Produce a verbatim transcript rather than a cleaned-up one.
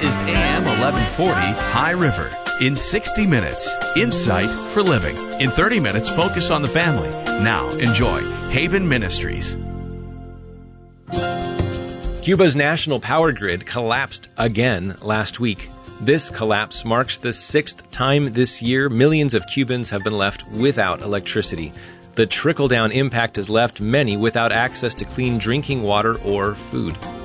is A M eleven forty High River. In sixty minutes, insight for living. In thirty minutes, focus on the family. Now, enjoy Haven Ministries. Cuba's national power grid collapsed again last week. This collapse marks the sixth time this year millions of Cubans have been left without electricity. The trickle-down impact has left many without access to clean drinking water or food.